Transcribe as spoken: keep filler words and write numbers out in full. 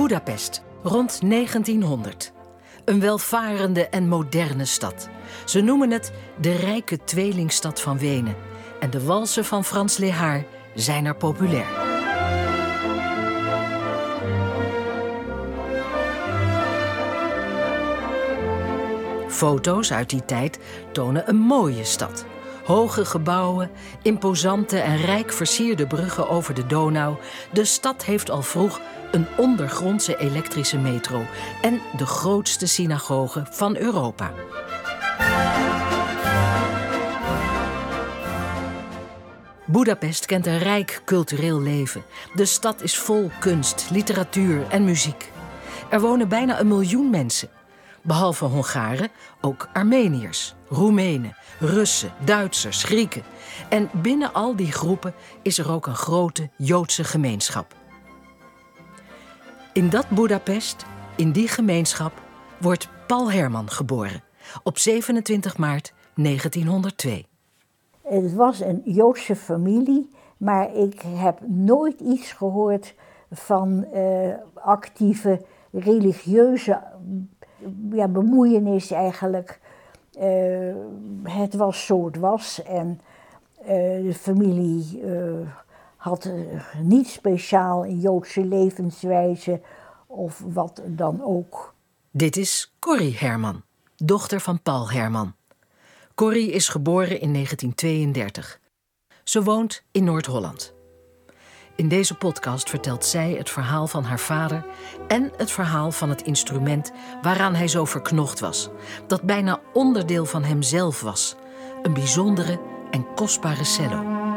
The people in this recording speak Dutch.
Boedapest, rond negentienhonderd. Een welvarende en moderne stad. Ze noemen het de rijke tweelingstad van Wenen. En de walsen van Frans Lehár zijn er populair. Foto's uit die tijd tonen een mooie stad. Hoge gebouwen, imposante en rijk versierde bruggen over de Donau. De stad heeft al vroeg een ondergrondse elektrische metro en de grootste synagoge van Europa. Boedapest kent een rijk cultureel leven. De stad is vol kunst, literatuur en muziek. Er wonen bijna een miljoen mensen. Behalve Hongaren ook Armeniërs, Roemenen, Russen, Duitsers, Grieken. En binnen al die groepen is er ook een grote Joodse gemeenschap. In dat Boedapest, in die gemeenschap, wordt Paul Herman geboren. Op zevenentwintig maart negentienhonderdtwee. Het was een Joodse familie, maar ik heb nooit iets gehoord van uh, actieve religieuze ja, bemoeienis eigenlijk. Uh, het was zo het was en uh, de familie uh, had uh, niet speciaal een Joodse levenswijze of wat dan ook. Dit is Corrie Herman, dochter van Paul Herman. Corrie is geboren in negentien tweeëndertig. Ze woont in Noord-Holland. In deze podcast vertelt zij het verhaal van haar vader en het verhaal van het instrument waaraan hij zo verknocht was. Dat bijna onderdeel van hemzelf was. Een bijzondere en kostbare cello.